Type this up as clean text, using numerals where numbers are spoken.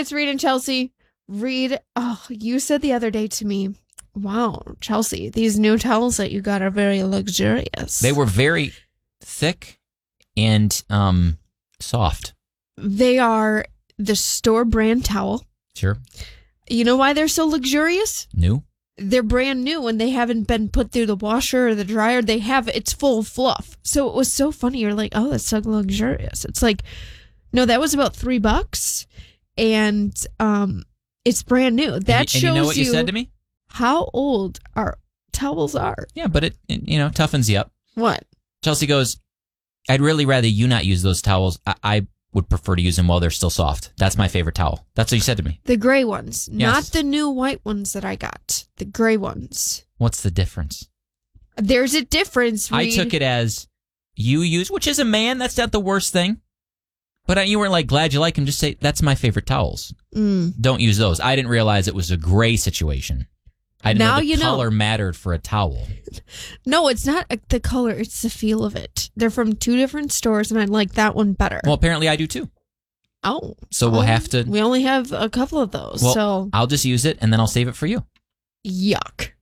it's Reed and Chelsea. Reed, you said the other day to me, wow, Chelsea, these new towels that you got are very luxurious. They were very thick and soft. They are the store brand towel. Sure. You know why they're so luxurious? New? They're brand new and they haven't been put through the washer or the dryer. It's full of fluff. So it was so funny. You're like, oh, that's so luxurious. It's like, no, that was about $3 and it's brand new. That shows you know what you said to me? How old our towels are. Yeah, but it toughens you up. What? Chelsea goes, I'd really rather you not use those towels. I would prefer to use them while they're still soft. That's my favorite towel. That's what you said to me. The gray ones, Yes. not the new white ones that I got. The gray ones. What's the difference? There's a difference, Reed. I took it as you use, which is a man. That's not the worst thing. But you weren't like, glad you like them. Just say, that's my favorite towels. Don't use those. I didn't realize it was a gray situation. I didn't know the color mattered for a towel. No, it's not the color. It's the feel of it. They're from two different stores, and I like that one better. Well, apparently I do too. Oh. So we'll have to... We only have a couple of those, well, so... I'll just use it, and then I'll save it for you. Yuck.